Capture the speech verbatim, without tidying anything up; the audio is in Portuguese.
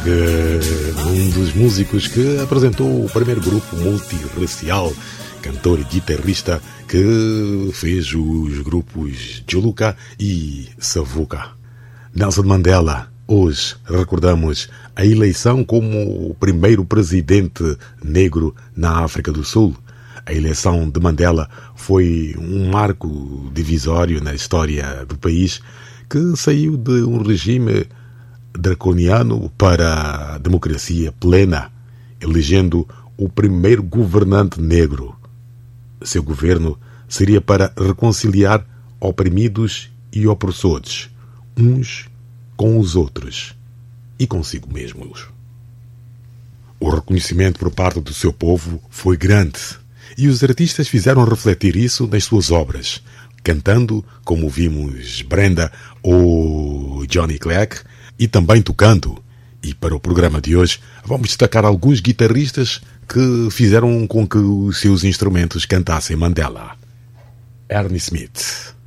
um dos músicos que apresentou o primeiro grupo multirracial, cantor e guitarrista que fez os grupos Juluka e Savuka. Nelson Mandela. Hoje recordamos a eleição como o primeiro presidente negro na África do Sul. A eleição de Mandela foi um marco divisório na história do país, que saiu de um regime draconiano para a democracia plena, elegendo o primeiro governante negro. Seu governo seria para reconciliar oprimidos e opressores, uns com os outros e consigo mesmos. O reconhecimento por parte do seu povo foi grande e os artistas fizeram refletir isso nas suas obras, cantando, como vimos Brenda ou Johnny Clegg, e também tocando. E para o programa de hoje vamos destacar alguns guitarristas que fizeram com que os seus instrumentos cantassem Mandela. Ernie Smith.